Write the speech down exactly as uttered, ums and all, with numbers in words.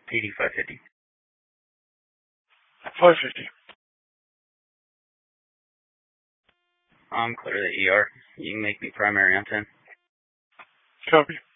P D five fifty. five fifty. I'm clear to the E R. You can make me primary on ten. Copy.